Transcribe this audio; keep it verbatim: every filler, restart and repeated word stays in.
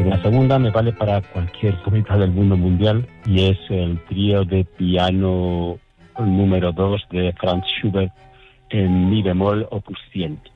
la segunda me vale para cualquier poeta del mundo mundial y es el trío de piano número dos de Franz Schubert en mi bemol opus cien.